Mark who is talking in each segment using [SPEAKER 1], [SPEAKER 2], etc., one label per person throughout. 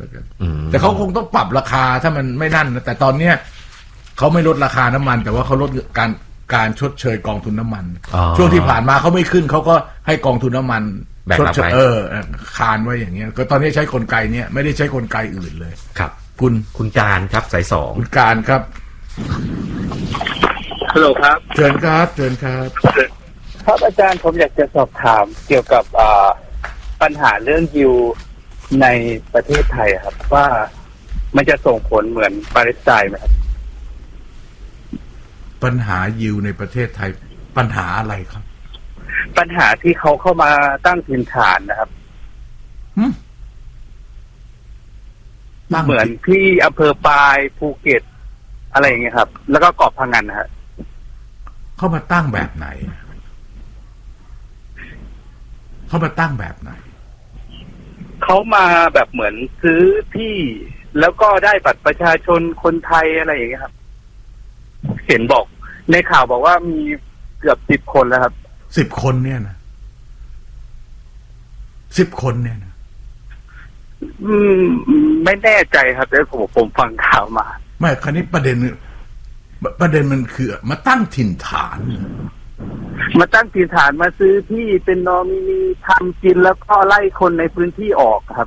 [SPEAKER 1] แล้วกันแต่เขาคงต้องปรับราคาถ้ามันไม่นั่นนะแต่ตอนเนี้ยเขาไม่ลดราคาน้ำมันแต่ว่าเขาลดการชดเชยกองทุนน้ำมันช่วงที่ผ่านมาเขาไม่ขึ้นเขาก็ให้กองทุนน้ำมันชดเชยคานไว้อย่างเงี้ยก็ตอนนี้ใช้กลไกเนี้ยไม่ได้ใช้กลไกอื่นเลย
[SPEAKER 2] ครับคุณการครับสายสอง
[SPEAKER 1] คุณการครับ
[SPEAKER 3] ฮัลโหลครับ
[SPEAKER 1] เชิญครับ
[SPEAKER 3] ครับอาจารย์ผมอยากจะสอบถามเกี่ยวกับปัญหาเรื่องยิวในประเทศไทยครับว่ามันจะส่งผลเหมือนปาเลสไตน์ไหมครับ
[SPEAKER 1] ปัญหายิวในประเทศไทยปัญหาอะไรครับ
[SPEAKER 3] ปัญหาที่เขาเข้ามาตั้งถิ่นฐานนะครับเหมือนที่อำเภอปายภูเก็ตอะไรอย่างเงี้ยครับแล้วก็เกาะพะงันนะฮะ
[SPEAKER 1] เข้ามาตั้งแบบไหนเขา
[SPEAKER 3] มาแบบเหมือนซื้อที่แล้วก็ได้บัตรประชาชนคนไทยอะไรอย่างเงี้ยครับเห็นบอกในข่าวบอกว่ามีเกือบ10 คนแล้วครับ
[SPEAKER 1] 10 คนเนี่ยนะ10 คนเนี่ยนะ
[SPEAKER 3] ไม่แน่ใจครับแต่ผมฟังข่าวมา
[SPEAKER 1] ไม่คราวนี้ประเด็นมันคือมาตั้งถิ่นฐาน
[SPEAKER 3] มาซื้อที่เป็นนอมินีทำกินแล้วก็ไล่คนในพื้นที่ออกครับ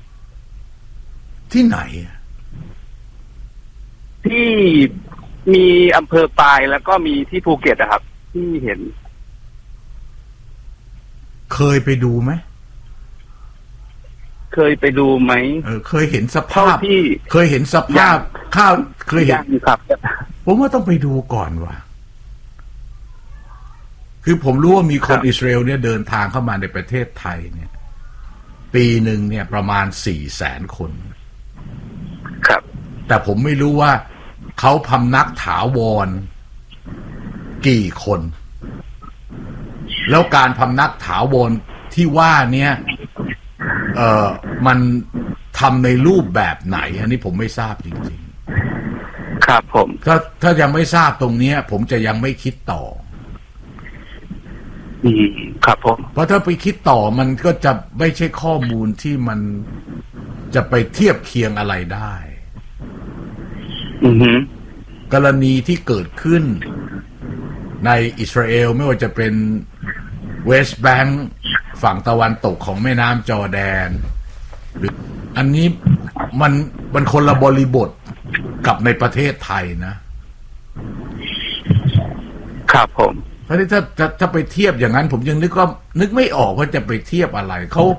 [SPEAKER 1] ที่ไหน
[SPEAKER 3] ที่มีอำเภอปายแล้วก็มีที่ภูเก็ตนะครับที่เห็น
[SPEAKER 1] เคยไปดูไหม
[SPEAKER 3] เคยเห็นสภาพ
[SPEAKER 1] ที่เคยเห็นสภาพข้าวเคยเห็น
[SPEAKER 3] ครับ
[SPEAKER 1] ผมว่าต้องไปดูก่อนว่ะคือผมรู้ว่ามีคนอิสราเอลเนี่ยเดินทางเข้ามาในประเทศไทยเนี่ยปีหนึ่งเนี่ยประมาณ400,000 คน
[SPEAKER 3] ครับ
[SPEAKER 1] แต่ผมไม่รู้ว่าเขาพำนักถาวรกี่คนแล้วการพำนักถาวรที่ว่าเนี่ยมันทำในรูปแบบไหนอันนี้ผมไม่ทราบจริง
[SPEAKER 3] ๆครับผม
[SPEAKER 1] ถ้ายังไม่ทราบตรงนี้ผมจะยังไม่คิดต่อ
[SPEAKER 3] ครับผม
[SPEAKER 1] เพราะถ้าไปคิดต่อมันก็จะไม่ใช่ข้อมูลที่มันจะไปเทียบเคียงอะไรได้กรณีที่เกิดขึ้นในอิสราเอลไม่ว่าจะเป็นเวสต์แบงค์ฝั่งตะวันตกของแม่น้ำจอร์แดนหรืออันนี้มันคนละบริบทกับในประเทศไทย
[SPEAKER 3] นะครับผม
[SPEAKER 1] เพราะนี่ถ้าไปเทียบอย่างนั้นผมยังนึกไม่ออกว่าจะไปเทียบอะไร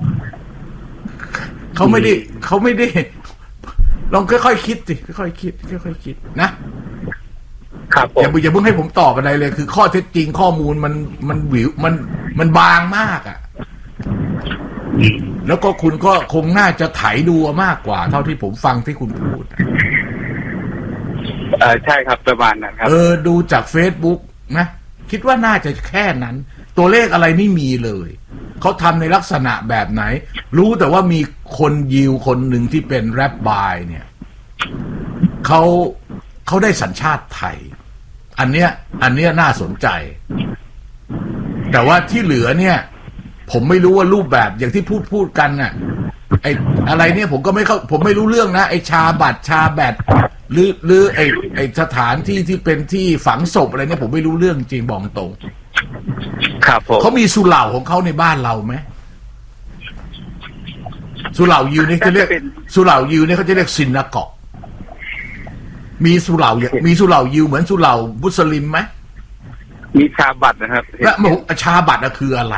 [SPEAKER 1] เขาไม่ได้ลองค่อยๆคิดสิค่อยๆคิดนะครับอย่าเพิ่งให้ผมตอบอะไรเลยคือข้อเท็จจริงข้อมูลมันวิวมันบางมากอ่ะแล้วก็คุณก็คงน่าจะไถดูมากกว่าเท่าที่ผมฟังที่คุณพูด
[SPEAKER 3] ใช่ครับประมาณนั้นครับ
[SPEAKER 1] ดูจาก Facebook นะคิดว่าน่าจะแค่นั้นตัวเลขอะไรไม่มีเลยเขาทำในลักษณะแบบไหนรู้แต่ว่ามีคนยิวคนหนึ่งที่เป็นแรปบายเนี่ยเขาได้สัญชาติไทยอันเนี้ยน่าสนใจแต่ว่าที่เหลือเนี่ยผมไม่รู้ว่ารูปแบบอย่างที่พูดกันน่ะไอ้อะไรเนี่ยผมไม่รู้เรื่องนะไอ้ชาแบตหรือไอ้สถานที่ที่เป็นที่ฝังศพอะไรเนี่ยผมไม่รู้เรื่องจริงบอกตรง
[SPEAKER 3] ครับผม
[SPEAKER 1] เขามีสุเหร่าของเขาในบ้านเราไหมสุเหร่ายิวนี่เขาเรียกสุเหร่ายิวนี่เขาจะเรียกซินนาโกะมีสุเหร่ายิวเหมือนสุเหร่ามุสลิมไหม
[SPEAKER 3] มีชาบัตนะครับ
[SPEAKER 1] และชาบัตคืออะไร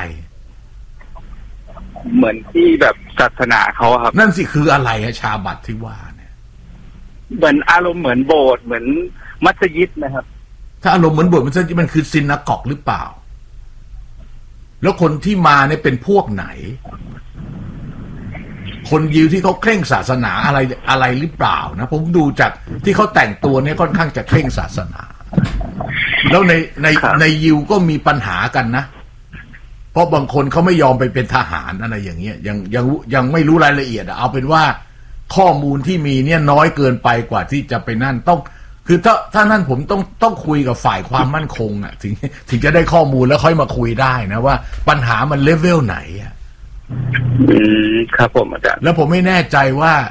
[SPEAKER 3] เหมือนที่แบบศาสนาเขาครับ
[SPEAKER 1] นั่นสิคืออะไรชาบัตที่ว่าเนี่ย
[SPEAKER 3] เหมือนอารมณ์เหมือนโบสถ์เหมือนมัสยิดนะครับ
[SPEAKER 1] ถ้าอารมณ์เหมือนโบสถ์มันคือซินนาโกะหรือเปล่าแล้วคนที่มาเนี่ยเป็นพวกไหนคนยิวที่เขาเคร่งศาสนาอะไรหรือเปล่านะผมดูจากที่เขาแต่งตัวเนี่ยค่อนข้างจะเคร่งศาสนาแล้วในยิวก็มีปัญหากันนะเพราะบางคนเขาไม่ยอมไปเป็นทหารอะไรอย่างเงี้ยยังไม่รู้รายละเอียดเอาเป็นว่าข้อมูลที่มีเนี่ยน้อยเกินไปกว่าที่จะไปนั่นต้องคือถ้านั่นผมต้องคุยกับฝ่ายความมั่นคงอ่ะถึงจะได้ข้อมูลแล้วค่อยมาคุยได้นะว่าปัญหามันเลเวลไหนอ่ะ
[SPEAKER 3] ครับผมอาจารย์
[SPEAKER 1] แล้วผมไม่แน่ใจว่า